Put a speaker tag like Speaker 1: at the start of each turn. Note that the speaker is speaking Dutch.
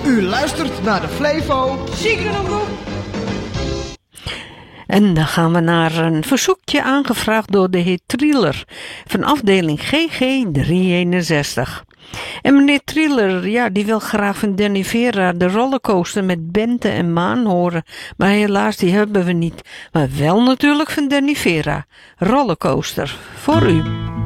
Speaker 1: U luistert naar de Flevo Ziekenomroep.
Speaker 2: En dan gaan we naar een verzoekje aangevraagd door de heer Trieler van afdeling GG 361. En meneer Trieler, ja, die wil graag van Danny Vera de rollercoaster met Bente en Maan horen. Maar helaas, die hebben we niet. Maar wel natuurlijk van Danny Vera. Rollercoaster, voor u.